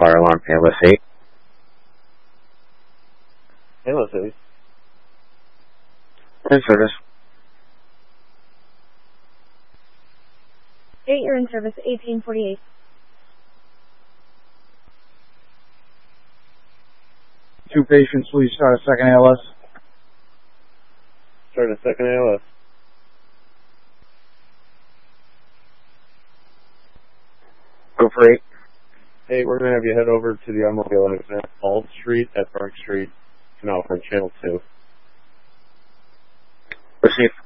fire alarm, ALS 8. ALS 8. In service. 8, you're in service, 1848. Two patients, please start a second ALS. Start a second ALS. Go for 8. Hey, we're going to have you head over to the automobile exit, Bald Street at Park Street, Canal Front Channel 2. Receive.